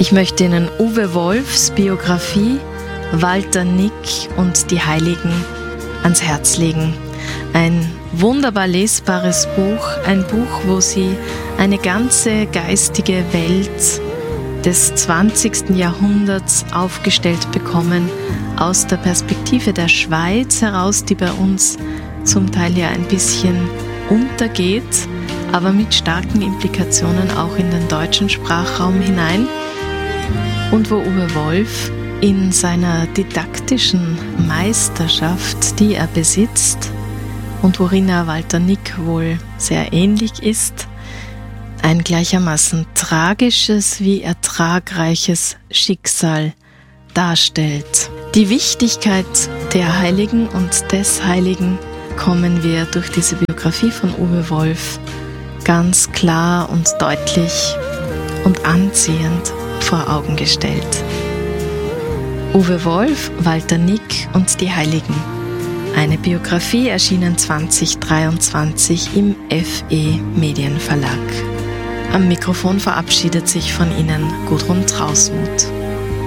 Ich möchte Ihnen Uwe Wolfs Biografie Walter Nick und die Heiligen ans Herz legen. Ein wunderbar lesbares Buch, ein Buch, wo Sie eine ganze geistige Welt des 20. Jahrhunderts aufgestellt bekommen, aus der Perspektive der Schweiz heraus, die bei uns zum Teil ja ein bisschen untergeht, aber mit starken Implikationen auch in den deutschen Sprachraum hinein. Und wo Uwe Wolf in seiner didaktischen Meisterschaft, die er besitzt und worin er Walter Nick wohl sehr ähnlich ist, ein gleichermaßen tragisches wie ertragreiches Schicksal darstellt. Die Wichtigkeit der Heiligen und des Heiligen kommen wir durch diese Biografie von Uwe Wolf ganz klar und deutlich und anziehend vor Augen gestellt. Uwe Wolf, Walter Nick und die Heiligen. Eine Biografie, erschienen 2023 im FE Medienverlag. Am Mikrofon verabschiedet sich von Ihnen Gudrun Trausmuth.